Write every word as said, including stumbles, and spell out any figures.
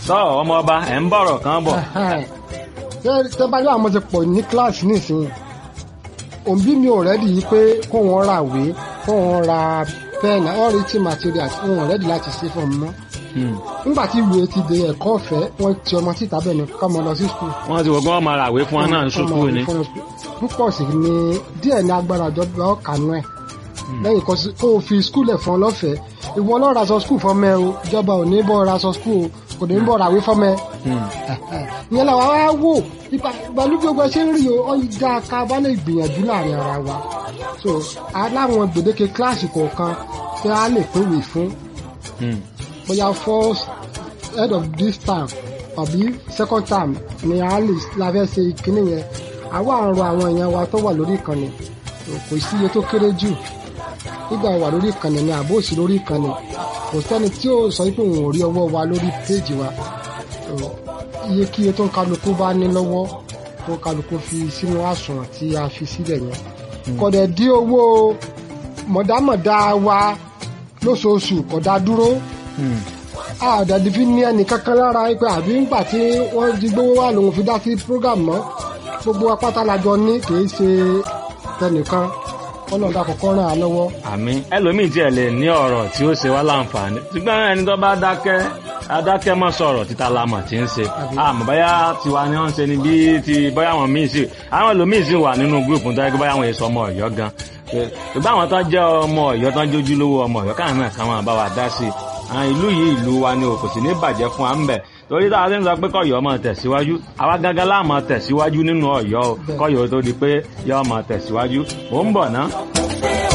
sọ ọmọ ọba ẹ̀ ń bọ̀rọ̀ kan bọ̀. ṣé bá yọ àwọn ti pọ̀ ní kíláàsì nísìnyí òbí mi ò rẹ́dì yìí pé kó wọ́n ra ìwé kó wọ́n ra pẹ́ẹ̀nì all written materials wọn ò rẹ́dì láti ṣe fún ọmọ nígbà tí ìwé ti di ẹ̀kọ́ ọ̀fẹ́ wọ́n ti ọmọ síta bẹ́ẹ̀ ni ká mọ lọ sí skul. wọ́n ti wọ́n gbọ́n máa ràwé fún wọn náà ní sukùl ni. púpọ̀ sí ni díẹ̀ ní agbára ìjọba ọ̀kanú ẹ̀ lẹ́yìn kó o fi skul ẹ̀ fún ọ lọ́fẹ̀ẹ́ ìwọ lọ́ọ́ ra sọ skul fọ́mẹ́ o ìjọba ò ní bọ́ ra sọ skul o kò ní bọ́ ràwé fọ́mẹ́. ìyẹn làwọn á wò ìbàlú gbogbo ẹ ṣe ń rí o ọ̀yíjà ká bá lè gbìyànjú láàrin ara wa so aláwọn gbèdéke kíláàsì kọ̀ọ̀kan tí a lè pèwé fún bóyá first head of this term àbí second term ni a lè la fẹ́ ṣe ìkíní yẹn àwa àrùn àwọn èèyàn wa tó wà lórí ìkànnì kò sí iye tó kéré jù nígbà wà lórí ìkànnì ni àbó òsì lórí ìkànnì kò sẹ́ni tí ó sọ pé òun ò rí ọwọ́ wa lórí péèjì wa iye kí iye tó ń kálukú bá ní lọ́wọ́ tó ń kálukú fi sínú àsùnwọ̀n tí a fi sílẹ̀ yẹn kò dẹ̀ dí owó mọ̀dámọ̀dá wa lóṣooṣù kò dá dúró àdàdì fi ní ẹnì kankan lára pé àbí ńgbà tí wọ́n di gbówó wà lòun fi dá sí program mọ́ gbogbo apáta lajọ ní kì í ṣe tẹnìkan ọlọ́dà kọ̀ọ̀kan ràn án lọ́wọ́. àmín ẹlòmíì tí ẹ lè ní ọ̀rọ̀ tí ó ṣe wá láǹfààní ṣùgbọ́n ẹni tó bá dákẹ́ adákẹ́ mọ́ sọ̀rọ̀ títa lamọ̀ tí ń ṣe àmọ́ báyà tiwa ni wọ́n ń ṣe ni bí ti báyà wọn míì sí àwọn ẹlòmíì sì wà nínú gúrùpù tó yẹ kí báyà wọn èso ọmọ Ọ̀yọ́ gan ṣùgbọ́n àwọn tó jẹ́ ọmọ Ọ̀yọ́ tó ń jójú lówó ọmọ Ọ̀yọ́ káwọn náà káwọn bá wa dá sí àwọn ìlú yìí ìlú wa ni kò sì ní bàjẹ́ fún wa ń bẹ̀ torí táwa ti ń sọ pé kọ́yọ́ máa tẹ̀síwájú àwa gángan láà máa tẹ̀síwájú nínú Ọ̀yọ́ kọ́yọ́ tó di pé yọ́ máa tẹ̀síwájú mò ń bọ̀ ná.